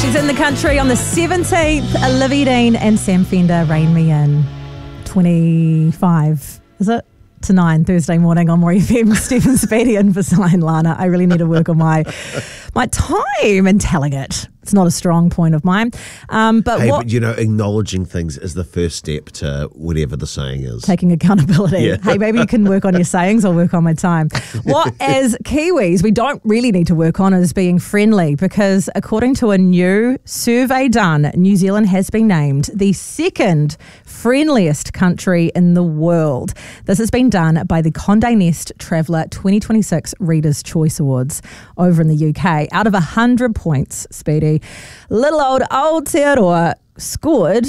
She's in the country on the 17th. Olivia Dean and Sam Fender, Rain Me In. 25, is it? To 9 Thursday morning on More FM. Stephen Speedy in for Cyan Lana. I really need to work on my time and telling it. It's not a strong point of mine. But acknowledging things is the first step to whatever the saying is. Taking accountability. Yeah. Hey, maybe you can work on your sayings, I'll work on my time. What, as Kiwis, we don't really need to work on is being friendly, because according to a new survey done, New Zealand has been named the second friendliest country in the world. This has been done by the Condé Nast Traveller 2026 Readers' Choice Awards over in the UK. Out of 100 points, Speedy, little old Aotearoa scored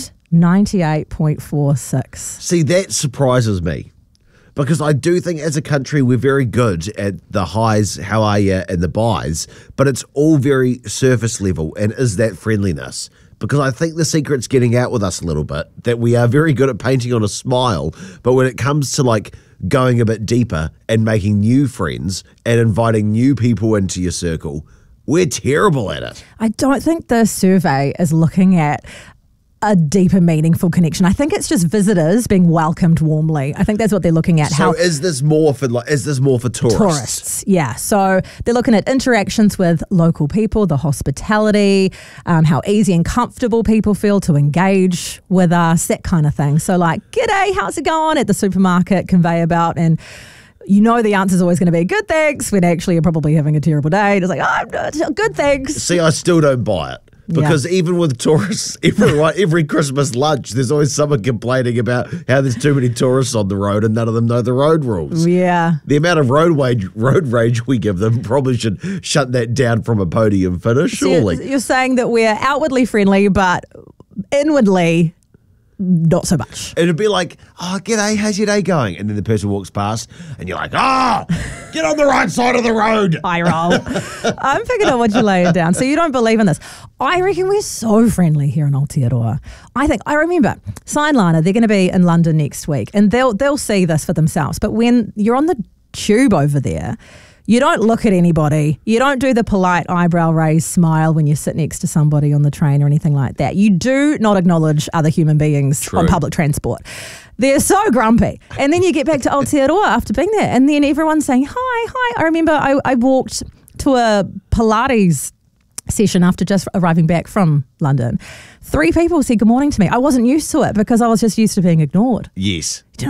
98.46. See, that surprises me, because I do think as a country we're very good at the highs, how are you, and the buys, but it's all very surface level. And is that friendliness? Because I think the secret's getting out with us a little bit, that we are very good at painting on a smile, but when it comes to like going a bit deeper and making new friends and inviting new people into your circle, we're terrible at it. I don't think the survey is looking at a deeper, meaningful connection. I think it's just visitors being welcomed warmly. I think that's what they're looking at. So is this more for tourists? Tourists, yeah. So they're looking at interactions with local people, the hospitality, how easy and comfortable people feel to engage with us, that kind of thing. So like, g'day, how's it going at the supermarket conveyor belt, and you know the answer's always going to be good thanks when actually you're probably having a terrible day. It's like, oh, good thanks. See, I still don't buy it. Because even with tourists, every Christmas lunch, there's always someone complaining about how there's too many tourists on the road and none of them know the road rules. Yeah. The amount of road rage we give them probably should shut that down from a podium finish, surely. So you're saying that we're outwardly friendly, but inwardly not so much. It'd be like, oh, g'day, how's your day going? And then the person walks past and you're like, get on the right side of the road. Eye roll. I'm picking up what you're laying down. So you don't believe in this. I reckon we're so friendly here in Aotearoa. I remember Cyan Lana, they're going to be in London next week, and they'll see this for themselves. But when you're on the tube over there, you don't look at anybody. You don't do the polite eyebrow raised smile when you sit next to somebody on the train or anything like that. You do not acknowledge other human beings on public transport. They're so grumpy. And then you get back to Aotearoa after being there, and then everyone's saying, hi. I remember I walked to a Pilates session after just arriving back from London. 3 people said good morning to me. I wasn't used to it because I was just used to being ignored. Yes. Do you